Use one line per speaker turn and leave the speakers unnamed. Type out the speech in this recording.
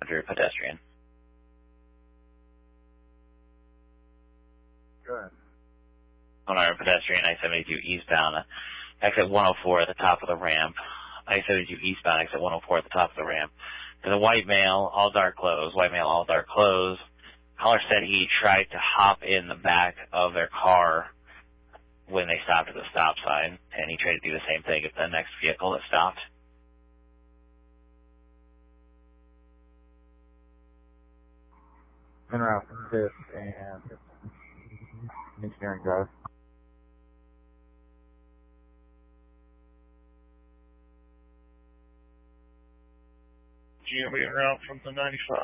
under pedestrian.
Good.
On our pedestrian, I-72 eastbound, exit 104 at the top of the ramp. I-72 eastbound, exit 104 at the top of the ramp. There's a white male, all dark clothes. White male, all dark clothes. Caller said he tried to hop in the back of their car when they stopped at the stop sign, and he tried to do the same thing at the next vehicle that stopped.
En route 5th and Engineering Drive.
GMB en route from the 95.